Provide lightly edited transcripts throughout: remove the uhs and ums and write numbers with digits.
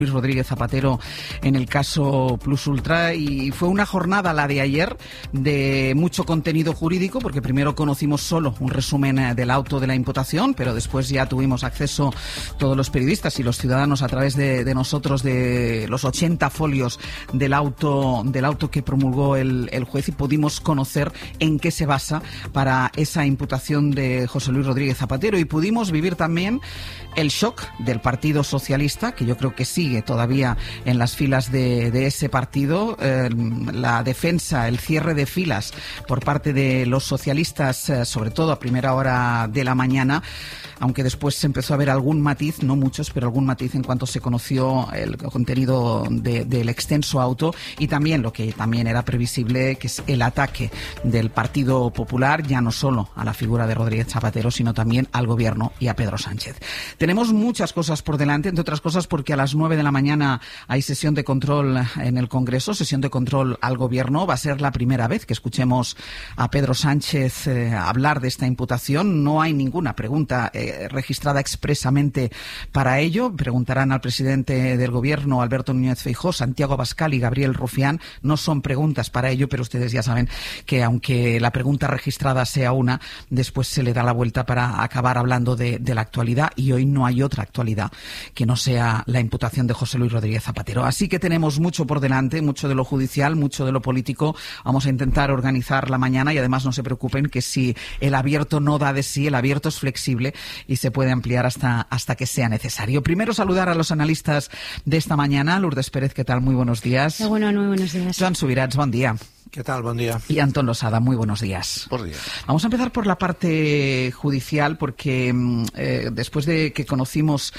Luis Rodríguez Zapatero en el caso Plus Ultra, y fue una jornada, la de ayer, de mucho contenido jurídico, porque primero conocimos solo un resumen del auto de la imputación, pero después ya tuvimos acceso todos los periodistas y los ciudadanos a través de nosotros de los 80 folios del auto que promulgó el juez, y pudimos conocer en qué se basa para esa imputación de José Luis Rodríguez Zapatero, y pudimos vivir también el shock del Partido Socialista, que yo creo que sigue todavía en las filas de ese partido, la defensa, el cierre de filas por parte de los socialistas, sobre todo a primera hora de la mañana, aunque después se empezó a ver algún matiz, no muchos, pero algún matiz en cuanto se conoció el contenido del extenso auto, y también lo que también era previsible, que es el ataque del Partido Popular, ya no solo a la figura de Rodríguez Zapatero, sino también al Gobierno y a Pedro Sánchez. Tenemos muchas cosas por delante, entre otras cosas porque a las 9 de la mañana hay sesión de control en el Congreso, sesión de control al Gobierno. Va a ser la primera vez que escuchemos a Pedro Sánchez hablar de esta imputación. No hay ninguna pregunta registrada expresamente para ello. Preguntarán al presidente del Gobierno, Alberto Núñez Feijóo, Santiago Abascal y Gabriel Rufián. No son preguntas para ello, pero ustedes ya saben que aunque la pregunta registrada sea una, después se le da la vuelta para acabar hablando de la actualidad, y hoy no hay otra actualidad que no sea la imputación de José Luis Rodríguez Zapatero. Así que tenemos mucho por delante, mucho de lo judicial, mucho de lo político. Vamos a intentar organizar la mañana, y además no se preocupen que si el abierto no da de sí, el abierto es flexible y se puede ampliar hasta que sea necesario. Primero saludar a los analistas de esta mañana. Lourdes Pérez, ¿qué tal? Muy buenos días. Muy buenos días. Joan Subirats, buen día. ¿Qué tal? Buen día. Y Antón Losada, muy buenos días. Buenos días. Vamos a empezar por la parte judicial, porque después de que conocimos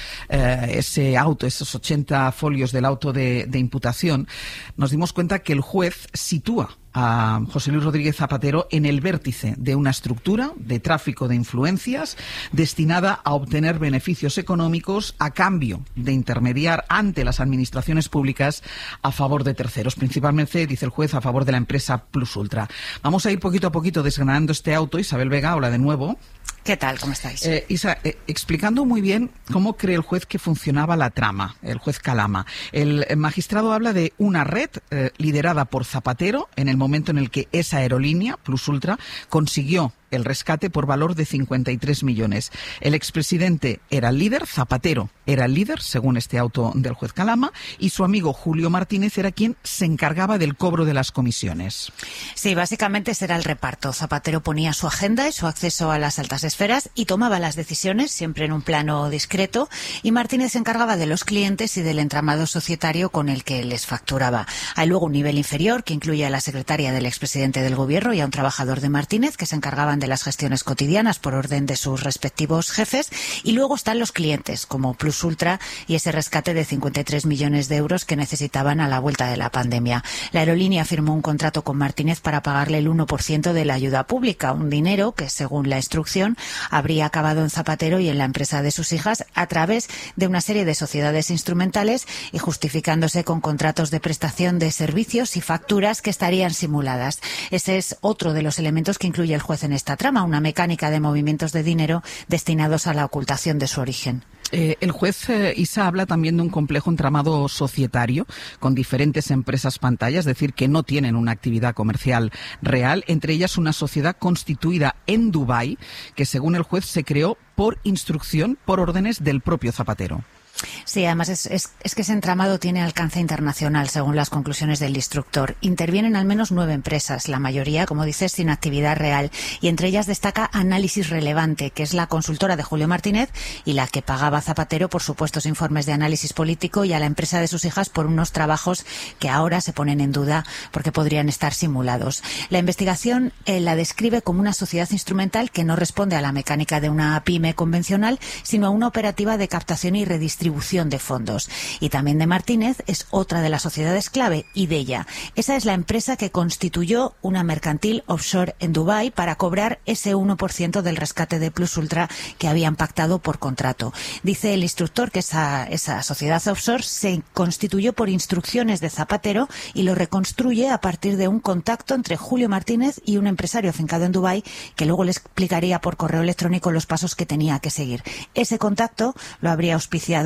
ese auto, esos 80 folios del auto de imputación, nos dimos cuenta que el juez sitúa a José Luis Rodríguez Zapatero en el vértice de una estructura de tráfico de influencias destinada a obtener beneficios económicos a cambio de intermediar ante las administraciones públicas a favor de terceros, principalmente, dice el juez, a favor de la empresa Plus Ultra. Vamos a ir poquito a poquito desgranando este auto. Isabel Vega, hola de nuevo. ¿Qué tal? ¿Cómo estáis? Isa, explicando muy bien cómo cree el juez que funcionaba la trama, el juez Calama. El magistrado habla de una red liderada por Zapatero en el momento en el que esa aerolínea, Plus Ultra, consiguió el rescate por valor de 53 millones. El expresidente era el líder, Zapatero era el líder, según este auto del juez Calama, y su amigo Julio Martínez era quien se encargaba del cobro de las comisiones. Sí, básicamente ese era el reparto. Zapatero ponía su agenda y su acceso a las altas esferas y tomaba las decisiones, siempre en un plano discreto, y Martínez se encargaba de los clientes y del entramado societario con el que les facturaba. Hay luego un nivel inferior que incluye a la secretaria del expresidente del Gobierno y a un trabajador de Martínez que se encargaban de las gestiones cotidianas por orden de sus respectivos jefes, y luego están los clientes como Plus Ultra y ese rescate de 53 millones de euros que necesitaban a la vuelta de la pandemia. La aerolínea firmó un contrato con Martínez para pagarle el 1% de la ayuda pública, un dinero que, según la instrucción, habría acabado en Zapatero y en la empresa de sus hijas a través de una serie de sociedades instrumentales, y justificándose con contratos de prestación de servicios y facturas que estarían simuladas. Ese es otro de los elementos que incluye el juez en esta trama, una mecánica de movimientos de dinero destinados a la ocultación de su origen. El juez Isa habla también de un complejo entramado societario con diferentes empresas pantalla, es decir, que no tienen una actividad comercial real, entre ellas una sociedad constituida en Dubái que, según el juez, se creó por instrucción, por órdenes del propio Zapatero. Sí, además es que ese entramado tiene alcance internacional, según las conclusiones del instructor. Intervienen al menos 9 empresas, la mayoría, como dices, sin actividad real, y entre ellas destaca Análisis Relevante, que es la consultora de Julio Martínez y la que pagaba a Zapatero por supuestos informes de análisis político, y a la empresa de sus hijas por unos trabajos que ahora se ponen en duda porque podrían estar simulados. La investigación la describe como una sociedad instrumental que no responde a la mecánica de una pyme convencional, sino a una operativa de captación y redistribución de fondos. Y también de Martínez es otra de las sociedades clave, Ideya. Esa es la empresa que constituyó una mercantil offshore en Dubái para cobrar ese 1% del rescate de Plus Ultra que habían pactado por contrato. Dice el instructor que esa sociedad offshore se constituyó por instrucciones de Zapatero y lo reconstruye a partir de un contacto entre Julio Martínez y un empresario afincado en Dubái, que luego le explicaría por correo electrónico los pasos que tenía que seguir. Ese contacto lo habría auspiciado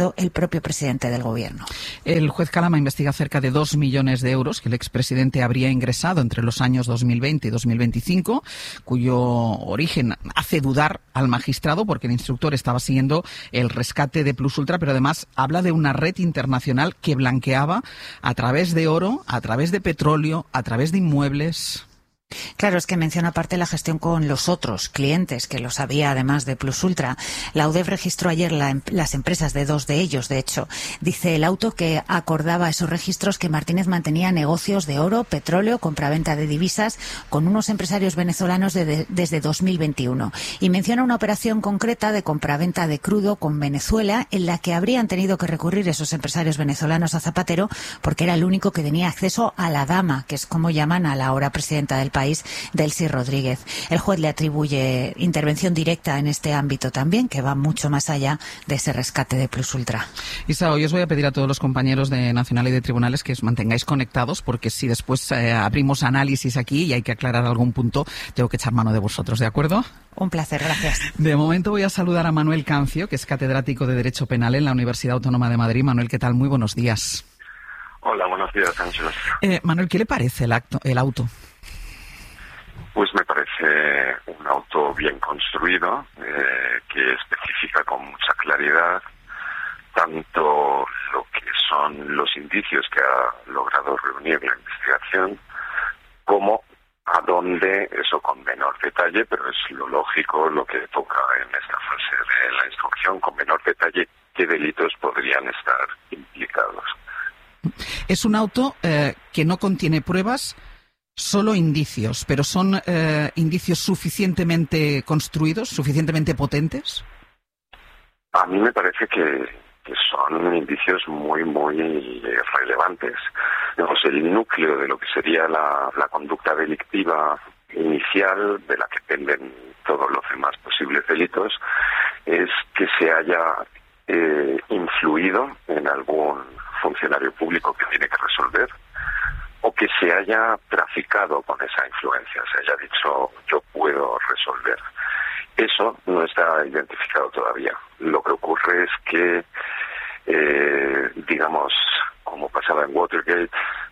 denunciado el propio presidente del Gobierno. El juez Calama investiga cerca de 2 millones de euros que el expresidente habría ingresado entre los años 2020 y 2025, cuyo origen hace dudar al magistrado porque el instructor estaba siguiendo el rescate de Plus Ultra, pero además habla de una red internacional que blanqueaba a través de oro, a través de petróleo, a través de inmuebles. Claro, es que menciona aparte la gestión con los otros clientes, que los había además de Plus Ultra. La UDEF registró ayer las empresas de 2 de ellos, de hecho. Dice el auto que acordaba esos registros que Martínez mantenía negocios de oro, petróleo, compraventa de divisas con unos empresarios venezolanos desde 2021. Y menciona una operación concreta de compraventa de crudo con Venezuela en la que habrían tenido que recurrir esos empresarios venezolanos a Zapatero porque era el único que tenía acceso a la dama, que es como llaman a la ahora presidenta del país, Delcy Rodríguez. El juez le atribuye intervención directa en este ámbito también, que va mucho más allá de ese rescate de Plus Ultra. Isa, hoy os voy a pedir a todos los compañeros de Nacional y de Tribunales que os mantengáis conectados, porque si después abrimos análisis aquí y hay que aclarar algún punto, tengo que echar mano de vosotros, ¿de acuerdo? Un placer, gracias. De momento voy a saludar a Manuel Cancio, que es catedrático de Derecho Penal en la Universidad Autónoma de Madrid. Manuel, ¿qué tal? Muy buenos días. Hola, buenos días, Ángeles. Manuel, ¿qué le parece el auto? Pues me parece un auto bien construido, que especifica con mucha claridad tanto lo que son los indicios que ha logrado reunir la investigación, como a dónde, eso con menor detalle, pero es lo lógico, lo que toca en esta fase de la instrucción, con menor detalle, qué delitos podrían estar implicados. Es un auto que no contiene pruebas, solo indicios, pero ¿son indicios suficientemente construidos, suficientemente potentes? A mí me parece que son indicios muy, muy relevantes. Digamos, el núcleo de lo que sería la conducta delictiva inicial, de la que penden todos los demás posibles delitos, es que se haya influido en algún funcionario público que tiene que resolver, o que se haya traficado con esa influencia, se haya dicho yo puedo resolver. Eso no está identificado todavía. Lo que ocurre es que, digamos, como pasaba en Watergate,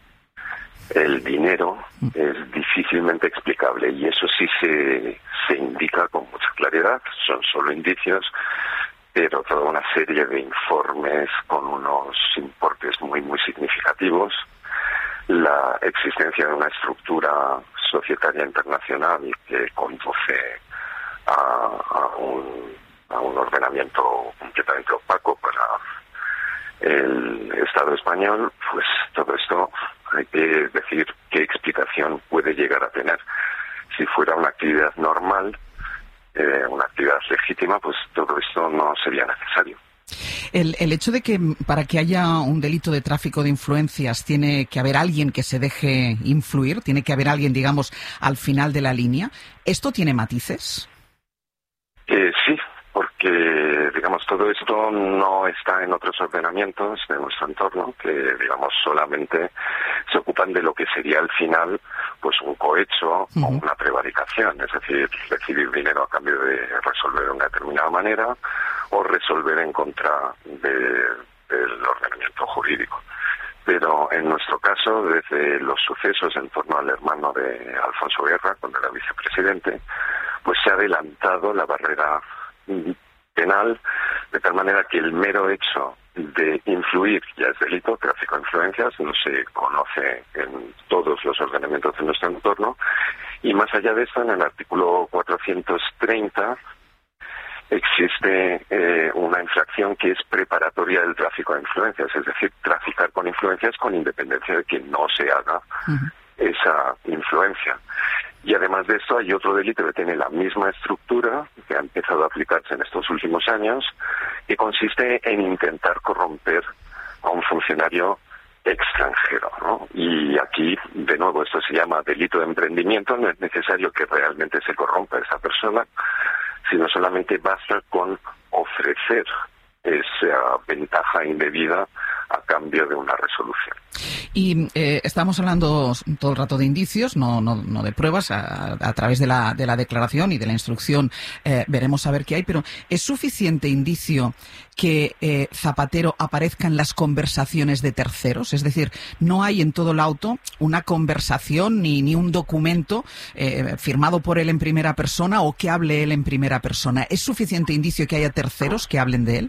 el dinero es difícilmente explicable y eso sí se indica con mucha claridad. Son solo indicios, pero toda una serie de informes con unos importes muy, muy significativos. La existencia de una estructura societaria internacional que conduce a un ordenamiento completamente opaco para el Estado español, pues todo esto hay que decir qué explicación puede llegar a tener. Si fuera una actividad normal, una actividad legítima, pues todo esto no sería necesario. El hecho de que para que haya un delito de tráfico de influencias tiene que haber alguien que se deje influir, tiene que haber alguien, digamos, al final de la línea, ¿esto tiene matices? Sí, porque, digamos, todo esto no está en otros ordenamientos de nuestro entorno, que, digamos, solamente se ocupan de lo que sería al final, pues un cohecho o una prevaricación, es decir, recibir dinero a cambio de resolver de una determinada manera o resolver en contra del ordenamiento jurídico. Pero en nuestro caso, desde los sucesos en torno al hermano de Alfonso Guerra, cuando era vicepresidente, pues se ha adelantado la barrera penal, de tal manera que el mero hecho de influir ya es delito, tráfico de influencias, no se conoce en todos los ordenamientos de nuestro entorno, y más allá de esto, en el artículo 430 existe una infracción que es preparatoria del tráfico de influencias, es decir, traficar con influencias con independencia de que no se haga esa influencia. Y además de esto hay otro delito que tiene la misma estructura, que ha empezado a aplicarse en estos últimos años, que consiste en intentar corromper a un funcionario extranjero, ¿no? Y aquí, de nuevo, esto se llama delito de emprendimiento, no es necesario que realmente se corrompa a esa persona, sino solamente basta con ofrecer esa ventaja indebida a cambio de una resolución. Y estamos hablando todo el rato de indicios, no de pruebas. A través de la declaración y de la instrucción veremos a ver qué hay, pero ¿es suficiente indicio que Zapatero aparezca en las conversaciones de terceros? Es decir, no hay en todo el auto una conversación ni un documento firmado por él en primera persona o que hable él en primera persona. ¿Es suficiente indicio que haya terceros que hablen de él?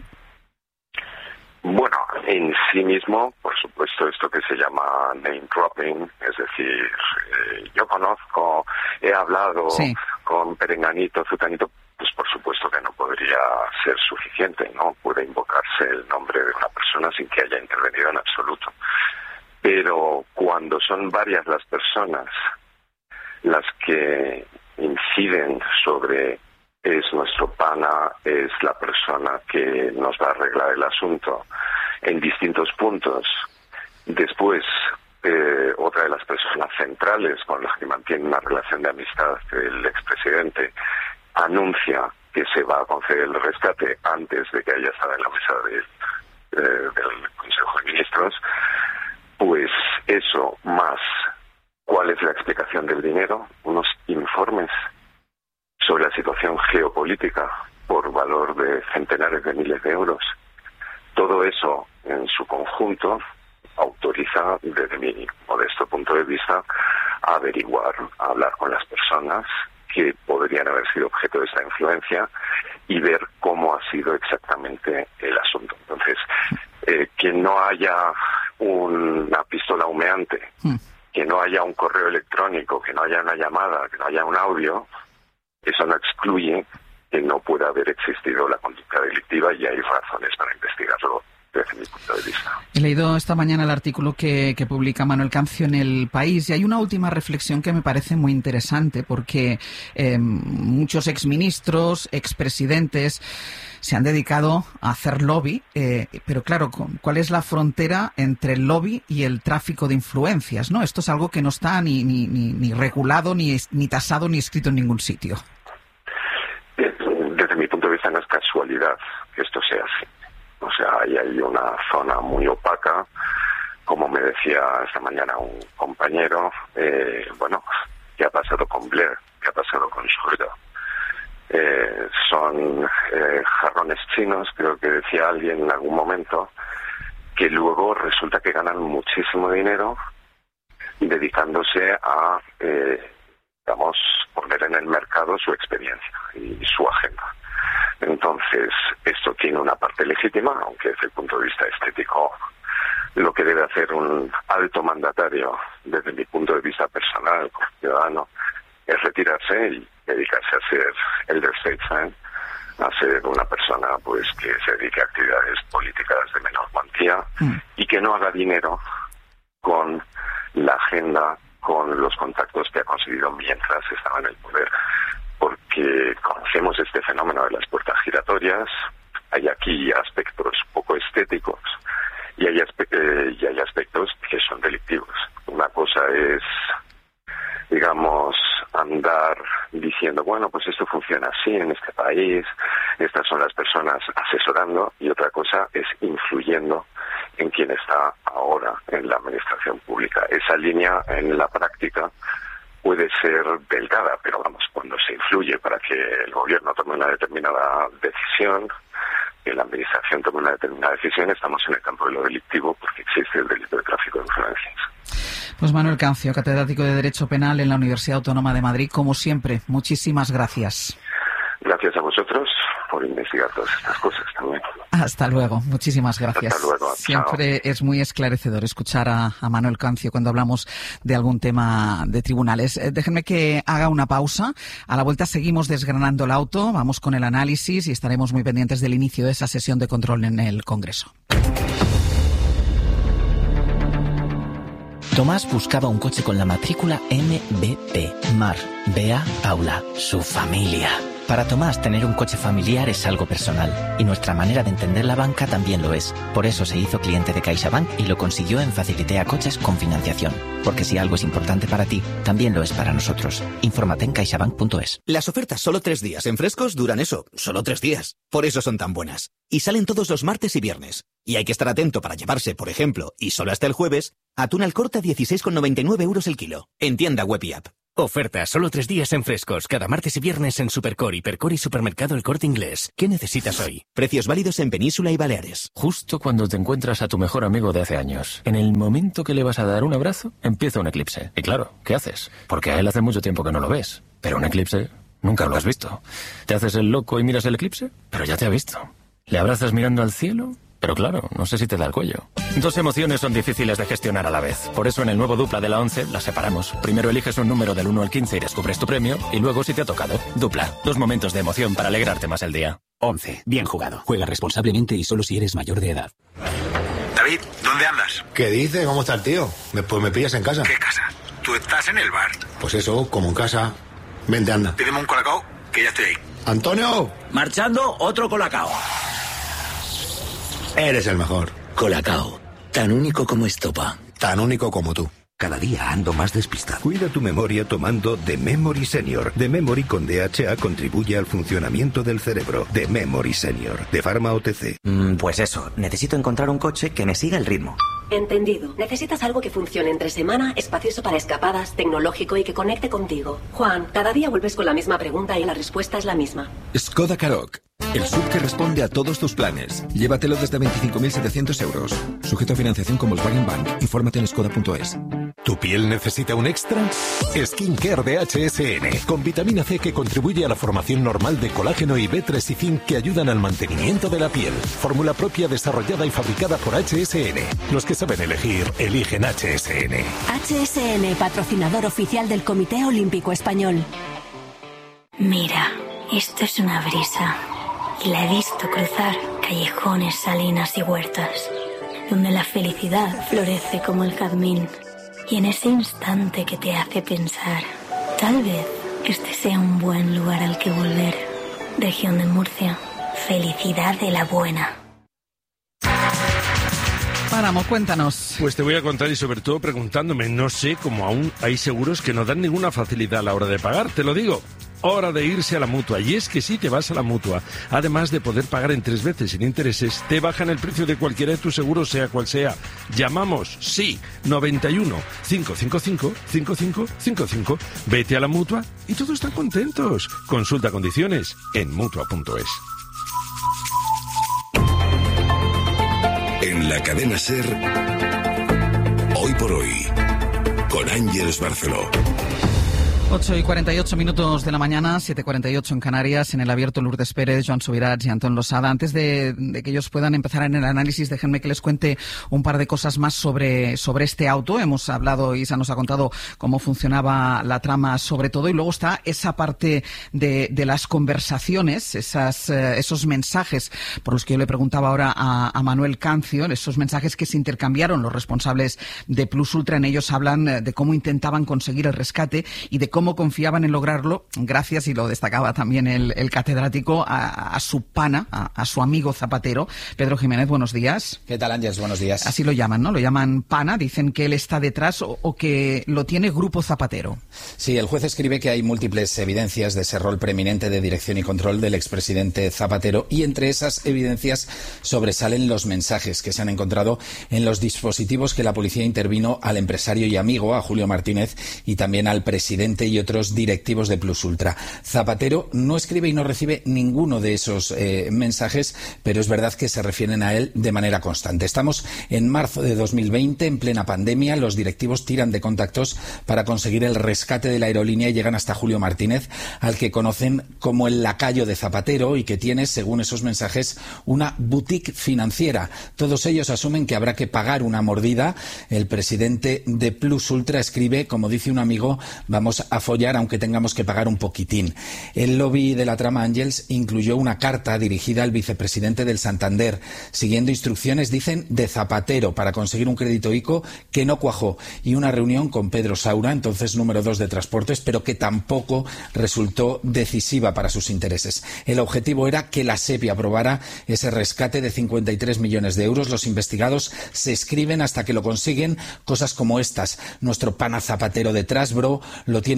Bueno, en sí mismo, por supuesto, esto que se llama name dropping, es decir, yo conozco, he hablado con Perenganito, Zutanito, pues por supuesto que no podría ser suficiente, ¿no? Puede invocarse el nombre de una persona sin que haya intervenido en absoluto. Pero cuando son varias las personas las que inciden sobre es nuestro pana, es la persona que nos va a arreglar el asunto en distintos puntos. Después, otra de las personas centrales con las que mantiene una relación de amistad, el expresidente, anuncia que se va a conceder el rescate antes de que haya estado en la mesa del Consejo de Ministros. Pues eso, más cuál es la explicación del dinero, unos informes sobre la situación geopolítica por valor de centenares de miles de euros. Todo eso en su conjunto autoriza, desde mi modesto punto de vista, a averiguar, a hablar con las personas que podrían haber sido objeto de esta influencia y ver cómo ha sido exactamente el asunto. Entonces, que no haya una pistola humeante, que no haya un correo electrónico, que no haya una llamada, que no haya un audio, eso no excluye que no pueda haber existido la conducta delictiva y hay razones para investigarlo desde mi punto de vista. He leído esta mañana el artículo que publica Manuel Cancio en El País y hay una última reflexión que me parece muy interesante porque muchos exministros, expresidentes se han dedicado a hacer lobby, pero claro, ¿cuál es la frontera entre el lobby y el tráfico de influencias, ¿no? Esto es algo que no está ni regulado, ni tasado, ni escrito en ningún sitio. Desde mi punto de vista no es casualidad que esto sea así. O sea, ahí hay una zona muy opaca, como me decía esta mañana un compañero, ¿qué ha pasado con Blair? ¿Qué ha pasado con Schröder? Son jarrones chinos, creo que decía alguien en algún momento, que luego resulta que ganan muchísimo dinero dedicándose a, poner en el mercado su experiencia y su agenda. Entonces, esto tiene una parte legítima, aunque desde el punto de vista estético, lo que debe hacer un alto mandatario, desde mi punto de vista personal, como ciudadano, es retirarse y dedicarse a ser elder statesman, a ser una persona pues que se dedique a actividades políticas de menor cuantía y que no haga dinero con la agenda, con los contactos que ha conseguido mientras estaba en el poder. Porque conocemos este fenómeno de las puertas giratorias, hay aquí aspectos poco estéticos y hay aspectos que son delictivos. Una cosa es, andar diciendo, bueno, pues esto funciona así en este país, estas son las personas asesorando, y otra cosa es influyendo en quien está ahora en la administración pública. Esa línea en la práctica puede ser delgada, pero cuando se influye para que el gobierno tome una determinada decisión, que la administración tome una determinada decisión, estamos en el campo de lo delictivo porque existe el delito de tráfico de influencias. Pues Manuel Cancio, catedrático de Derecho Penal en la Universidad Autónoma de Madrid, como siempre, muchísimas gracias. Gracias a vosotros por investigar todas estas cosas también. Hasta luego, muchísimas gracias. Hasta luego. Siempre Chao. Es muy esclarecedor escuchar a Manuel Cancio cuando hablamos de algún tema de tribunales. Déjenme que haga una pausa. A la vuelta seguimos desgranando el auto, vamos con el análisis y estaremos muy pendientes del inicio de esa sesión de control en el Congreso. Tomás buscaba un coche con la matrícula MBP, Mar, Bea, Paula, su familia. Para Tomás, tener un coche familiar es algo personal, y nuestra manera de entender la banca también lo es. Por eso se hizo cliente de CaixaBank y lo consiguió en Facilitea Coches con financiación. Porque si algo es importante para ti, también lo es para nosotros. Infórmate en caixabank.es. Las ofertas solo 3 días en Frescos duran eso, solo 3 días. Por eso son tan buenas. Y salen todos los martes y viernes. y hay que estar atento para llevarse, por ejemplo, y solo hasta el jueves, atún al corte a 16,99 € el kilo. En tienda web y app. Oferta solo 3 días en frescos, cada martes y viernes en Supercore, Hipercore y Supermercado El Corte Inglés. ¿Qué necesitas hoy? Precios válidos en Península y Baleares. Justo cuando te encuentras a tu mejor amigo de hace años. En el momento que le vas a dar un abrazo, empieza un eclipse. Y claro, ¿qué haces? Porque a él hace mucho tiempo que no lo ves. Pero un eclipse, nunca lo has visto. ¿Te haces el loco y miras el eclipse? Pero ya te ha visto. ¿Le abrazas mirando al cielo? Pero claro, no sé si te da el cuello. 2 emociones son difíciles de gestionar a la vez. Por eso en el nuevo Dupla de la 11 las separamos. Primero eliges un número del 1 al 15 y descubres tu premio. Y luego si te ha tocado. Dupla. 2 momentos de emoción para alegrarte más el día. 11. Bien jugado. Juega responsablemente y solo si eres mayor de edad. David, ¿dónde andas? ¿Qué dices? ¿Cómo está el tío? Pues me pillas en casa. ¿Qué casa? Tú estás en el bar. Pues eso, como en casa. Vente, anda. Pídeme un colacao, que ya estoy ahí. ¡Antonio! Marchando, otro colacao. Eres el mejor. Colacao. Tan único como estopa. Tan único como tú. Cada día ando más despistado. Cuida tu memoria tomando The Memory Senior. The Memory con DHA contribuye al funcionamiento del cerebro. The Memory Senior. De Pharma OTC. Pues eso, necesito encontrar un coche que me siga el ritmo. Entendido. Necesitas algo que funcione entre semana, espacioso para escapadas, tecnológico y que conecte contigo. Juan, cada día vuelves con la misma pregunta y la respuesta es la misma. Skoda Karoq. El SUV que responde a todos tus planes. Llévatelo desde 25.700 euros. Sujeto a financiación con Volkswagen Bank. Infórmate en skoda.es. ¿Tu piel necesita un extra? Skincare de HSN, con vitamina C que contribuye a la formación normal de colágeno y B3 y zinc que ayudan al mantenimiento de la piel. Fórmula propia desarrollada y fabricada por HSN. Los que saben elegir, eligen HSN. HSN, patrocinador oficial del Comité Olímpico Español. Mira, esto es una brisa. Y la he visto cruzar callejones, salinas y huertas, donde la felicidad florece como el jazmín. Y en ese instante que te hace pensar, tal vez este sea un buen lugar al que volver. Región de Murcia, felicidad de la buena. Páramo, cuéntanos. Pues te voy a contar y sobre todo preguntándome, no sé cómo aún hay seguros que no dan ninguna facilidad a la hora de pagar, te lo digo. Hora de irse a la Mutua, y es que si te vas a la Mutua, además de poder pagar en 3 veces sin intereses, te bajan el precio de cualquiera de tus seguros, sea cual sea. Llamamos, sí, 91 555 5555. Vete a la Mutua y todos están contentos. Consulta condiciones en Mutua.es. En la cadena SER, Hoy por Hoy, con Ángeles Barceló. 8:48 de la mañana, 7:48 en Canarias, en el abierto Lourdes Pérez, Joan Subirats y Antón Losada. Antes de que ellos puedan empezar en el análisis, déjenme que les cuente un par de cosas más sobre este auto. Hemos hablado, Isa nos ha contado cómo funcionaba la trama sobre todo, y luego está esa parte de las conversaciones, esos mensajes por los que yo le preguntaba ahora a Manuel Cancio, esos mensajes que se intercambiaron los responsables de Plus Ultra. En ellos hablan de cómo intentaban conseguir el rescate y de cómo confiaban en lograrlo gracias, y lo destacaba también el catedrático, a su pana, a su amigo Zapatero. Pedro Jiménez, buenos días. ¿Qué tal, Ángeles? Buenos días. Así lo llaman, ¿no? Lo llaman pana, dicen que él está detrás o que lo tiene Grupo Zapatero. Sí, el juez escribe que hay múltiples evidencias de ese rol preeminente de dirección y control del expresidente Zapatero, y entre esas evidencias sobresalen los mensajes que se han encontrado en los dispositivos que la policía intervino al empresario y amigo, a Julio Martínez, y también al presidente y otros directivos de Plus Ultra. Zapatero no escribe y no recibe ninguno de esos mensajes, pero es verdad que se refieren a él de manera constante. Estamos en marzo de 2020, en plena pandemia. Los directivos tiran de contactos para conseguir el rescate de la aerolínea y llegan hasta Julio Martínez, al que conocen como el lacayo de Zapatero y que tiene, según esos mensajes, una boutique financiera. Todos ellos asumen que habrá que pagar una mordida. El presidente de Plus Ultra escribe, como dice un amigo, vamos a follar aunque tengamos que pagar un poquitín. El lobby de la trama Ángels incluyó una carta dirigida al vicepresidente del Santander, siguiendo instrucciones, dicen, de Zapatero para conseguir un crédito ICO que no cuajó, y una reunión con Pedro Saura, entonces número 2 de Transportes, pero que tampoco resultó decisiva para sus intereses. El objetivo era que la SEPI aprobara ese rescate de 53 millones de euros. Los investigados se escriben hasta que lo consiguen, cosas como estas: nuestro pana Zapatero detrás, bro, lo tiene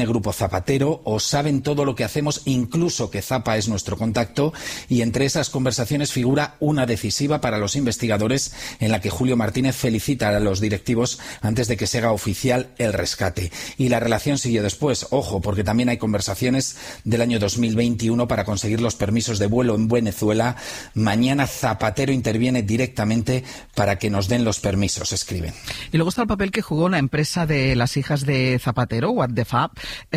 Grupo Zapatero, o saben todo lo que hacemos, incluso que Zapa es nuestro contacto, y entre esas conversaciones figura una decisiva para los investigadores en la que Julio Martínez felicita a los directivos antes de que se haga oficial el rescate. Y la relación siguió después, ojo, porque también hay conversaciones del año 2021 para conseguir los permisos de vuelo en Venezuela. Mañana Zapatero interviene directamente para que nos den los permisos, escriben. Y luego está el papel que jugó la empresa de las hijas de Zapatero, What the Fab,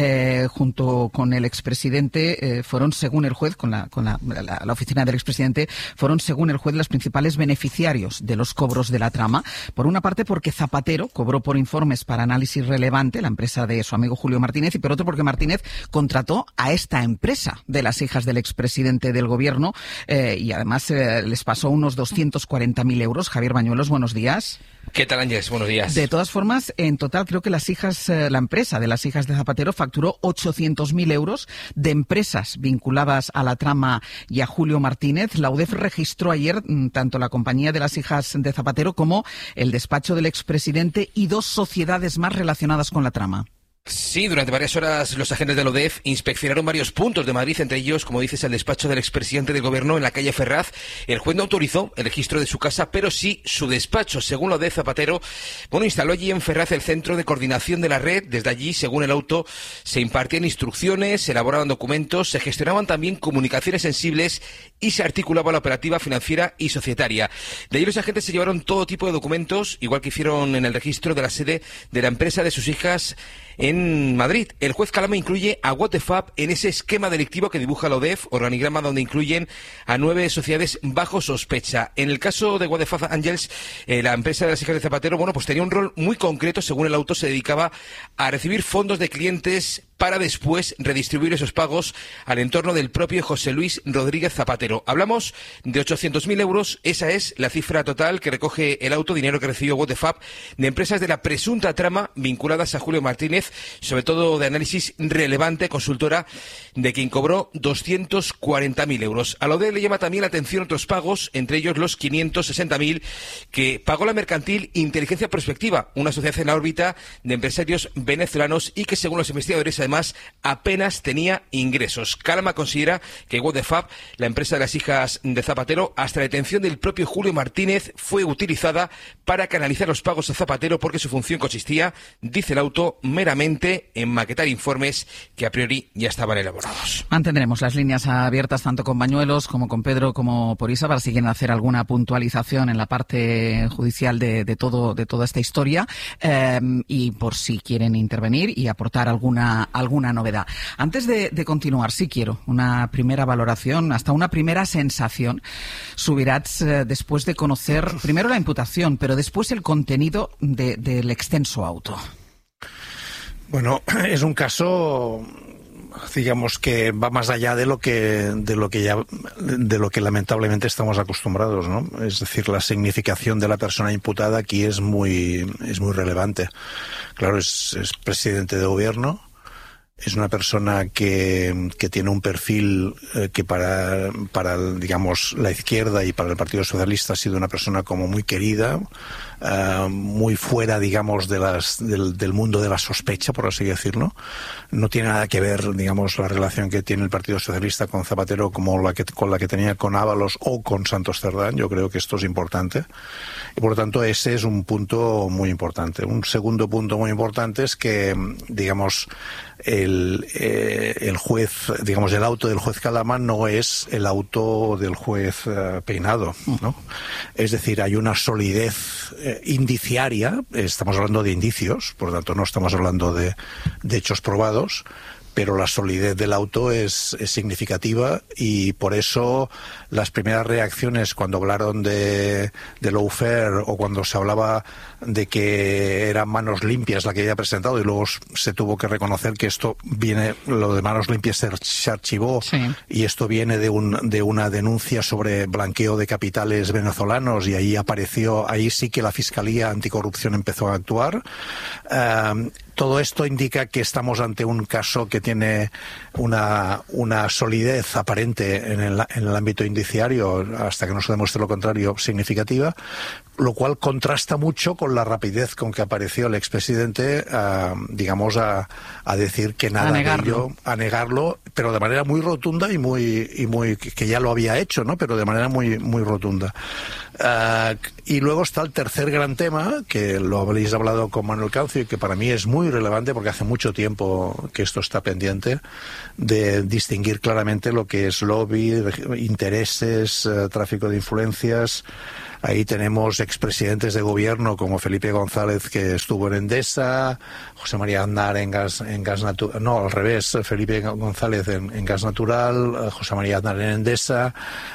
junto con el expresidente, fueron, según el juez, con la oficina del expresidente, fueron, según el juez, los principales beneficiarios de los cobros de la trama. Por una parte, porque Zapatero cobró por informes para Análisis Relevante, la empresa de su amigo Julio Martínez, y por otro, porque Martínez contrató a esta empresa de las hijas del expresidente del gobierno, y además les pasó unos 240.000 euros. Javier Bañuelos, buenos días. ¿Qué tal, Ángeles? Buenos días. De todas formas, en total creo que la empresa de las hijas de Zapatero facturó 800.000 euros de empresas vinculadas a la trama y a Julio Martínez. La UDEF registró ayer tanto la compañía de las hijas de Zapatero como el despacho del expresidente y 2 sociedades más relacionadas con la trama. Sí, durante varias horas los agentes de la UDEF inspeccionaron varios puntos de Madrid, entre ellos, como dices, el despacho del expresidente del gobierno en la calle Ferraz. El juez no autorizó el registro de su casa, pero sí su despacho. Según la UDEF, Zapatero, instaló allí en Ferraz el centro de coordinación de la red. Desde allí, según el auto, se impartían instrucciones, se elaboraban documentos, se gestionaban también comunicaciones sensibles y se articulaba la operativa financiera y societaria. De allí los agentes se llevaron todo tipo de documentos, igual que hicieron en el registro de la sede de la empresa de sus hijas en Madrid. El juez Calama incluye a What the Fab en ese esquema delictivo que dibuja la UDEF, organigrama donde incluyen a 9 sociedades bajo sospecha. En el caso de What the Fab, Ángels, la empresa de las hijas de Zapatero, tenía un rol muy concreto. Según el auto, se dedicaba a recibir fondos de clientes para después redistribuir esos pagos al entorno del propio José Luis Rodríguez Zapatero. Hablamos de 800.000 euros, esa es la cifra total que recoge el auto, dinero que recibió What the Fab de empresas de la presunta trama vinculadas a Julio Martínez, sobre todo de Análisis Relevante, consultora de quien cobró 240.000 euros. A la UDEF le llama también la atención otros pagos, entre ellos los 560.000 que pagó la mercantil Inteligencia Prospectiva, una sociedad en la órbita de empresarios venezolanos y que, según los investigadores, además apenas tenía ingresos. Calama considera que What the Fab, la empresa de las hijas de Zapatero, hasta la detención del propio Julio Martínez, fue utilizada para canalizar los pagos a Zapatero porque su función consistía, dice el auto, meramente en maquetar informes que a priori ya estaban elaborados. Mantendremos las líneas abiertas tanto con Bañuelos como con Pedro como por Isa para si quieren hacer alguna puntualización en la parte judicial de toda esta historia, y por si quieren intervenir y aportar alguna novedad. Antes de continuar, sí quiero una primera valoración, hasta una primera sensación. Subirats, después de conocer primero la imputación, pero después el contenido del extenso auto. Bueno, es un caso, digamos, que va más allá de lo que lamentablemente estamos acostumbrados, ¿no? Es decir, la significación de la persona imputada aquí es muy relevante. Claro, es presidente de gobierno. Es una persona que tiene un perfil que para digamos, la izquierda y para el Partido Socialista ha sido una persona como muy querida, muy fuera, digamos, del mundo de la sospecha, por así decirlo. No tiene nada que ver, digamos, la relación que tiene el Partido Socialista con Zapatero con la que tenía con Ábalos o con Santos Cerdán. Yo creo que esto es importante. Y por lo tanto, ese es un punto muy importante. Un segundo punto muy importante es que, digamos, el juez, digamos, el auto del juez Calama no es el auto del juez Peinado, ¿no? Es decir, hay una solidez indiciaria, estamos hablando de indicios, por lo tanto no estamos hablando de hechos probados, pero la solidez del auto es significativa y por eso las primeras reacciones cuando hablaron de lawfare o cuando se hablaba de que eran manos limpias la que había presentado y luego se tuvo que reconocer que esto viene, lo de manos limpias se archivó, sí. Y esto viene de una denuncia sobre blanqueo de capitales venezolanos y ahí sí que la Fiscalía Anticorrupción empezó a actuar. Todo esto indica que estamos ante un caso que tiene una solidez aparente en el ámbito indiciario, hasta que no se demuestre lo contrario, significativa. lo cual contrasta mucho con la rapidez con que apareció el expresidente, digamos, a decir que nada de ello, a negarlo, pero de manera muy rotunda y muy que ya lo había hecho, ¿no? Pero de manera muy rotunda. Y luego está el tercer gran tema, que lo habréis hablado con Manuel Cancio, y que para mí es muy relevante porque hace mucho tiempo que esto está pendiente, de distinguir claramente lo que es lobby, intereses, tráfico de influencias. Ahí tenemos expresidentes de gobierno como Felipe González, que estuvo en Endesa, José María Aznar en gas natural, no, al revés, Felipe González en gas natural, José María Aznar en Endesa,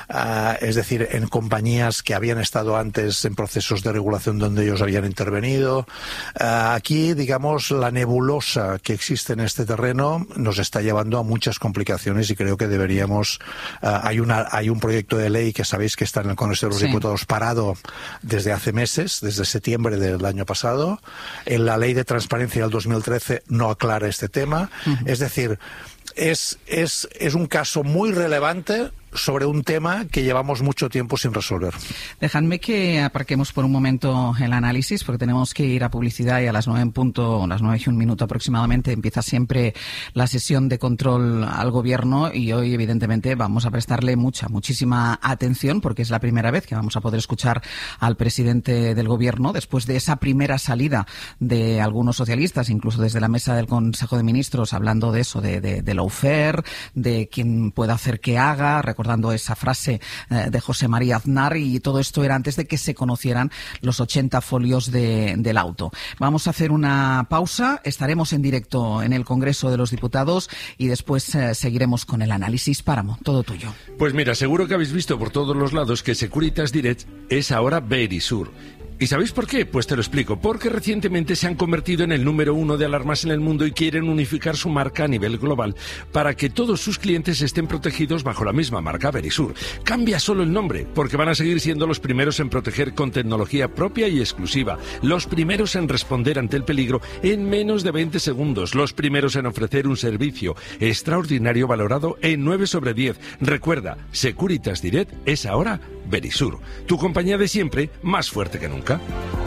es decir, en compañías que habían estado antes en procesos de regulación donde ellos habían intervenido. Aquí, digamos, la nebulosa que existe en este terreno nos está llevando a muchas complicaciones y creo que deberíamos... hay un proyecto de ley que sabéis que está en el Congreso de los Diputados parado desde hace meses, desde septiembre del año pasado. En la ley de transparencia del 2013 no aclara este tema. Es decir, es un caso muy relevante sobre un tema que llevamos mucho tiempo sin resolver. Dejadme que aparquemos por un momento el análisis, porque tenemos que ir a publicidad y a las 9 en punto, las 9 y un minuto aproximadamente, empieza siempre la sesión de control al Gobierno y hoy, evidentemente, vamos a prestarle muchísima atención porque es la primera vez que vamos a poder escuchar al presidente del Gobierno después de esa primera salida de algunos socialistas, incluso desde la mesa del Consejo de Ministros, hablando de eso, de lawfare, de quién puede hacer que haga, recordando esa frase de José María Aznar, y todo esto era antes de que se conocieran los 80 folios del auto. Vamos a hacer una pausa, estaremos en directo en el Congreso de los Diputados y después seguiremos con el análisis. Páramo, todo tuyo. Pues mira, seguro que habéis visto por todos los lados que Securitas Direct es ahora Verisur. ¿Y sabéis por qué? Pues te lo explico. Porque recientemente se han convertido en el número 1 de alarmas en el mundo y quieren unificar su marca a nivel global para que todos sus clientes estén protegidos bajo la misma marca Verisur. Cambia solo el nombre, porque van a seguir siendo los primeros en proteger con tecnología propia y exclusiva, los primeros en responder ante el peligro en menos de 20 segundos, los primeros en ofrecer un servicio extraordinario valorado en 9 sobre 10. Recuerda, Securitas Direct es ahora Verisur, tu compañía de siempre, más fuerte que nunca.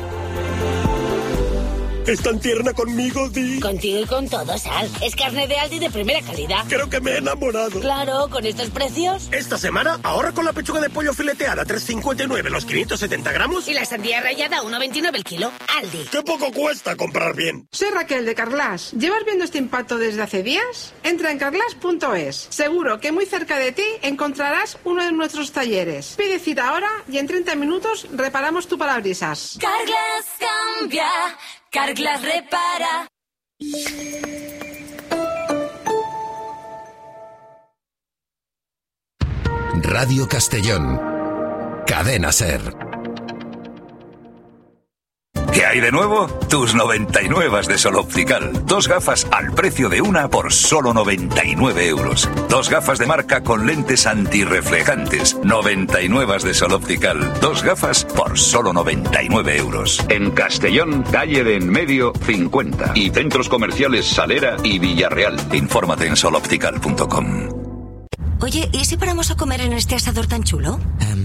¿Es tan tierna conmigo, Di? Contigo y con todo, Sal. Es carne de Aldi de primera calidad. Creo que me he enamorado. Claro, con estos precios. Esta semana, ahorra con la pechuga de pollo fileteada, 3,59 los 570 gramos. Y la sandía rallada, 1,29 el kilo. Aldi. ¡Qué poco cuesta comprar bien! Soy Raquel de Carglass. ¿Llevas viendo este impacto desde hace días? Entra en carglass.es. Seguro que muy cerca de ti encontrarás uno de nuestros talleres. Pide cita ahora y en 30 minutos reparamos tu parabrisas. Carglass cambia. Carglass repara. Radio Castellón. Cadena SER. ¿Qué hay de nuevo? Tus 99 de Sol Optical. 2 gafas al precio de una por solo 99 euros. 2 gafas de marca con lentes antirreflejantes. 99 de Sol Optical. 2 gafas por solo 99 euros. En Castellón, calle de Enmedio 50. Y centros comerciales Salera y Villarreal. Infórmate en soloptical.com. Oye, ¿y si paramos a comer en este asador tan chulo?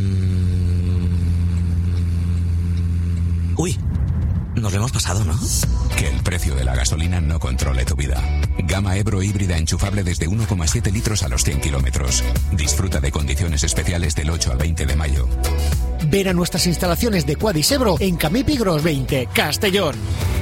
Uy, nos lo hemos pasado, ¿no? Que el precio de la gasolina no controle tu vida. Gama Ebro híbrida enchufable desde 1,7 litros a los 100 kilómetros. Disfruta de condiciones especiales del 8 al 20 de mayo. Ven a nuestras instalaciones de Quadis Ebro en Camipi Gros 20, Castellón.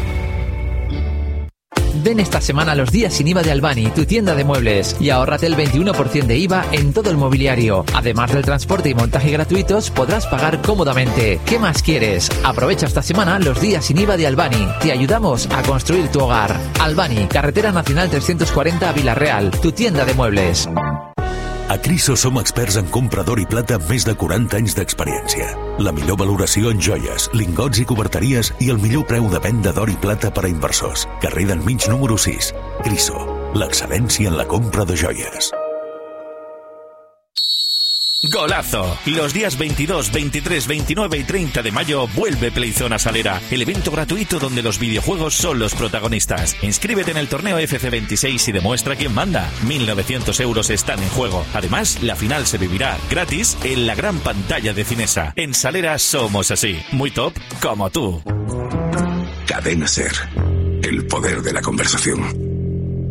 Ven esta semana a los días sin IVA de Albani, tu tienda de muebles, y ahórrate el 21% de IVA en todo el mobiliario. Además del transporte y montaje gratuitos, podrás pagar cómodamente. ¿Qué más quieres? Aprovecha esta semana los días sin IVA de Albani. Te ayudamos a construir tu hogar. Albani, Carretera Nacional 340 a Vila-real, tu tienda de muebles. A Criso som experts en compra d'or i plata amb més de 40 anys d'experiència. La millor valoració en joies, lingots i coberteries i el millor preu de venda d'or i plata per a inversors. Carrer d'Enmig número 6. Criso, l'excel·lència en la compra de joies. ¡Golazo! Los días 22, 23, 29 y 30 de mayo vuelve Playzone a Salera, el evento gratuito donde los videojuegos son los protagonistas. Inscríbete en el torneo FC26 y demuestra quién manda. 1.900 euros están en juego. Además, la final se vivirá gratis en la gran pantalla de Cinesa. En Salera somos así, muy top como tú. Cadena SER, el poder de la conversación.